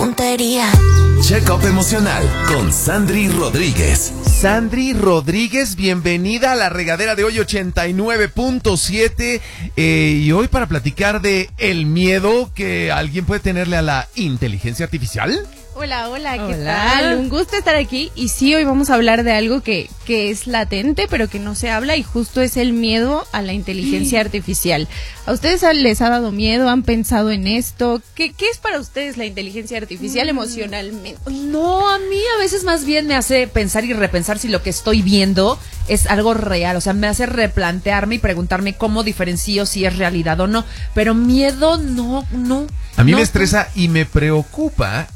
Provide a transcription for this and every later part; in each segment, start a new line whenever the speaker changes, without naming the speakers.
tontería.
Check-up emocional con Sandry Rodríguez.
Sandry Rodríguez, bienvenida a La Regadera de hoy 89.7 y hoy para platicar de el miedo que alguien puede tenerle a la inteligencia artificial.
Hola, ¿qué tal? Un gusto estar aquí y sí, hoy vamos a hablar de algo que es latente pero que no se habla y justo es el miedo a la inteligencia artificial. ¿A ustedes les ha dado miedo? ¿Han pensado en esto? ¿Qué es para ustedes la inteligencia artificial emocionalmente?
No, a mí a veces más bien me hace pensar y repensar si lo que estoy viendo es algo real, o sea, me hace replantearme y preguntarme cómo diferencio si es realidad o no, pero miedo no.
A mí me estresa y me preocupa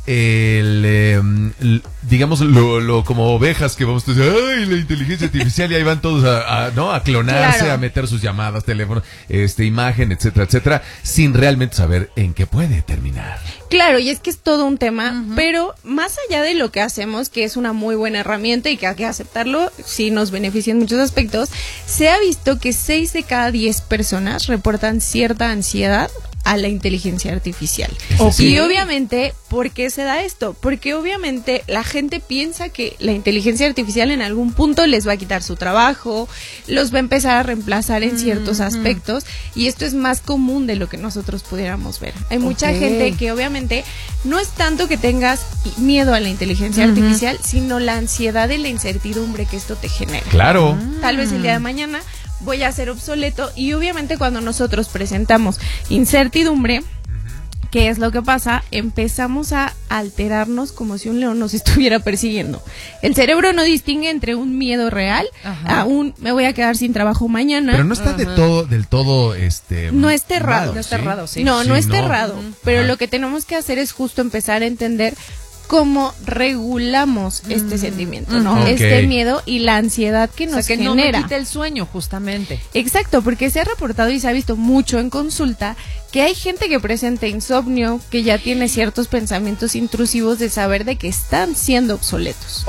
digamos, lo como ovejas que vamos a decir, ¡ay, la inteligencia artificial! Y ahí van todos a clonarse, claro, a meter sus llamadas, teléfono, imagen, etcétera, sin realmente saber en qué puede terminar.
Claro, y es que es todo un tema, pero más allá de lo que hacemos, que es una muy buena herramienta y que hay que aceptarlo, sí nos beneficia en muchos aspectos, se ha visto que 6 de cada 10 personas reportan cierta ansiedad a la inteligencia artificial.
Sí.
Y obviamente, ¿por qué se da esto? Porque obviamente la gente piensa que la inteligencia artificial en algún punto les va a quitar su trabajo, los va a empezar a reemplazar en ciertos aspectos, y esto es más común de lo que nosotros pudiéramos ver. Hay mucha gente que obviamente no es tanto que tengas miedo a la inteligencia artificial, sino la ansiedad y la incertidumbre que esto te genera.
Claro.
Tal vez el día de mañana voy a ser obsoleto, y obviamente cuando nosotros presentamos incertidumbre, ¿qué es lo que pasa? Empezamos a alterarnos como si un león nos estuviera persiguiendo. El cerebro no distingue entre un miedo real a un me voy a quedar sin trabajo mañana.
Pero no está del todo
no es terrado.
malo,
No
es
terrado,
¿sí?
No es terrado. Pero
Ajá.
lo que tenemos que hacer es justo empezar a entender cómo regulamos este sentimiento, ¿no?
Okay.
Este miedo y la ansiedad que nos
que
genera.
no me quite el sueño, justamente.
Exacto, porque se ha reportado y se ha visto mucho en consulta que hay gente que presenta insomnio, que ya tiene ciertos pensamientos intrusivos de saber de que están siendo obsoletos.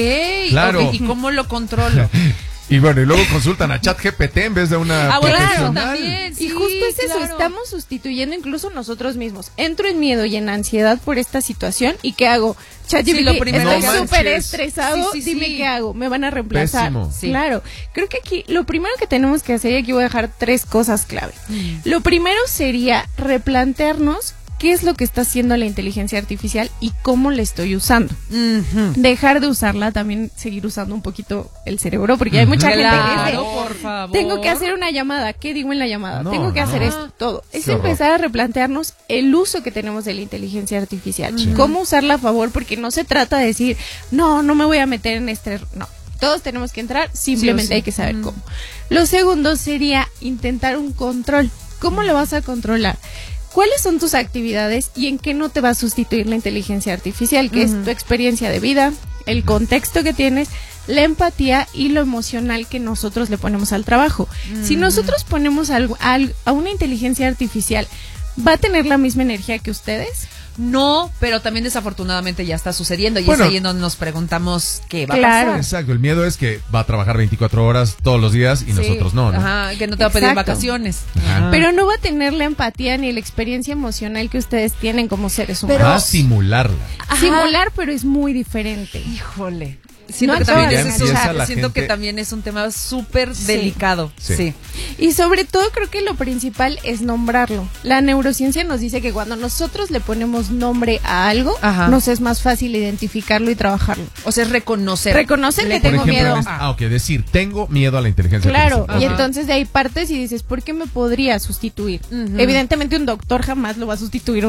Claro.
¿Y cómo lo controlo?
Y bueno, y luego consultan a ChatGPT en vez de una profesional.
También, sí,
y justo es eso, estamos sustituyendo incluso nosotros mismos. Entro en miedo y en ansiedad por esta situación, ¿y qué hago? ChatGPT,
lo primero
estoy
no
súper
manches.
estresado, dime qué hago, me van a reemplazar.
Pésimo.
Sí.
Claro, creo que aquí lo primero que tenemos que hacer, y aquí voy a dejar 3 cosas clave. Lo primero sería replantearnos qué es lo que está haciendo la inteligencia artificial y cómo la estoy usando. Dejar de usarla, también seguir usando un poquito el cerebro, porque hay mucha gente que dice,
por favor.
tengo que hacer una llamada, ¿qué digo en la llamada?
No,
Tengo que hacer
no.
esto, todo. Es
Qué horror.
empezar a replantearnos el uso que tenemos de la inteligencia artificial. Cómo usarla a favor, porque no se trata de decir, no me voy a meter en este... No, todos tenemos que entrar, simplemente
sí.
hay que saber cómo. Lo segundo sería intentar un control. ¿Cómo lo vas a controlar? ¿Cuáles son tus actividades y en qué no te va a sustituir la inteligencia artificial? Que es tu experiencia de vida, el contexto que tienes, la empatía y lo emocional que nosotros le ponemos al trabajo. Si nosotros ponemos algo a una inteligencia artificial, ¿va a tener la misma energía que ustedes?
No, pero también desafortunadamente ya está sucediendo y
Bueno,
es ahí en donde nos preguntamos qué va a
Claro.
pasar.
Exacto, el miedo es que va a trabajar 24 horas todos los días y nosotros no.
Ajá, que no te va a pedir
Exacto.
vacaciones.
Ajá.
Pero no va a tener la empatía ni la experiencia emocional que ustedes tienen como seres humanos.
Va a simularla.
Simular, pero es muy diferente.
Híjole. Siento,
No
que también,
acabas de
empezar. La
siento que
gente-
también es un tema súper delicado.
Sí.
Y sobre todo creo que lo principal es nombrarlo. La neurociencia nos dice que cuando nosotros le ponemos nombre a algo, nos es más fácil identificarlo y trabajarlo.
O sea, es reconocer.
Reconocer que
Por
tengo
ejemplo,
miedo.
decir, tengo miedo a la inteligencia
Claro,
artificial.
y entonces de ahí partes y dices, ¿por qué me podría sustituir? Evidentemente un doctor jamás lo va a sustituir